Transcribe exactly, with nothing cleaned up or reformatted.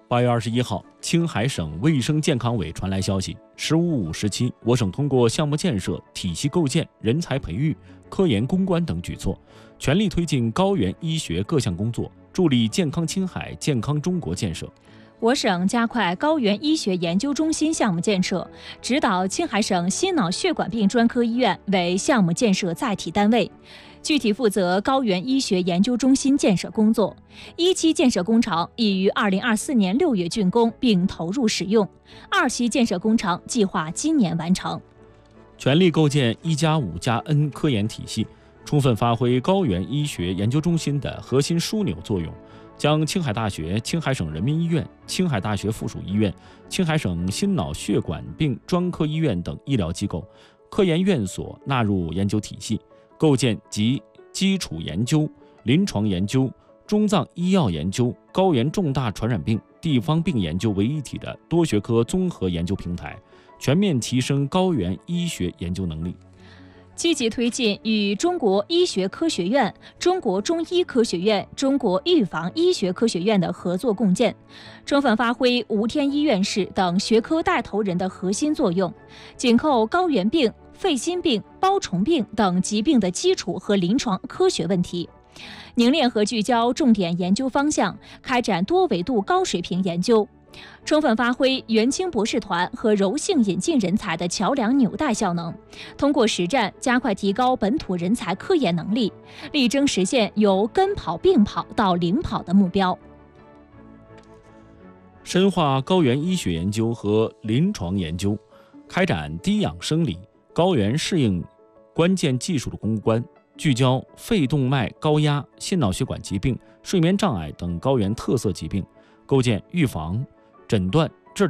八月二十一号，青海省卫生健康委传来消息，十五五时期，我省通过项目建设、体系构建、人才培育、科研攻关等举措，全力推进高原医学各项工作，助力健康青海、健康中国建设。 我省加快高原医学研究中心项目建设，指导青海省心脑血管病专科医院为项目建设载体单位，具体负责高原医学研究中心建设工作。一期建设工程已于二零二四年六月竣工并投入使用，二期建设工程计划今年完成。 全力构建一加五加 N 科研体系，充分发挥高原医学研究中心的核心枢纽作用，将青海大学、青海省人民医院、青海大学附属医院、青海省心脑血管病专科医院等医疗机构、科研院所纳入研究体系，构建集基础研究、临床研究、中藏医药研究、高原重大传染病地方病研究为一体的多学科综合研究平台，全面提升高原医学研究能力。 积极推进与中国医学科学院、中国中医科学院、中国预防医学科学院的合作共建，充分发挥无天医院士等学科带头人的核心作用，紧扣高原病、肺心病、包虫病等疾病的基础和临床科学问题，凝练和聚焦重点研究方向，开展多维度高水平研究，充分发挥援青博士团和柔性引进人才的桥梁纽带效能，通过实战加快提高本土人才科研能力，力争实现由跟跑并跑到领跑的目标。 深化高原医学研究和临床研究，开展低氧生理、高原适应关键技术的攻关，聚焦肺动脉高压、心脑血管疾病、睡眠障碍等高原特色疾病，构建预防、诊断、